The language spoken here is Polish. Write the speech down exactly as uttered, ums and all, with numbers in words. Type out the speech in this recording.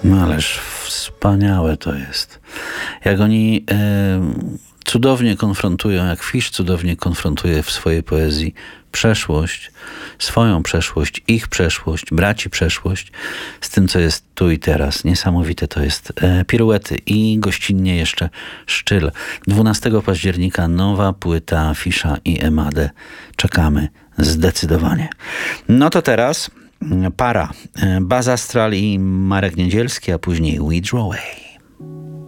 Ależ wspaniałe to jest. Jak oni e, cudownie konfrontują, jak Fish cudownie konfrontuje w swojej poezji przeszłość, swoją przeszłość, ich przeszłość, braci przeszłość z tym, co jest tu i teraz. Niesamowite to jest. E, piruety i gościnnie jeszcze Szczyl. dwunastego października nowa płyta Fisha i Emady. Czekamy zdecydowanie. No to teraz para. Baz Astral i Marek Niedzielski, a później We Draw Away.